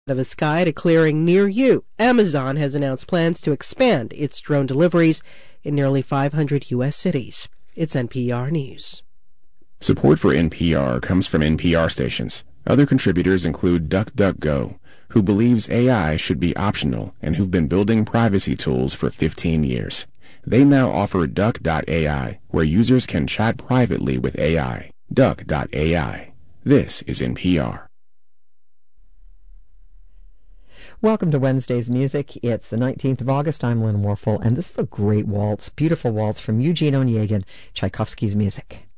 of a sky to clearing near you. Amazon has announced plans to expand its drone deliveries in nearly 500 U.S. cities. It's NPR News. Support for NPR comes from NPR stations. Other contributors include DuckDuckGo, who believes AI should be optional and who've been building privacy tools for 15 years. They now offer Duck.ai, where users can chat privately with AI. Duck.ai. This is NPR. Welcome to Wednesday's Music. It's the 19th of August. I'm Lynn Warfel, and this is a great waltz, beautiful waltz from Eugene Onegin, Tchaikovsky's music.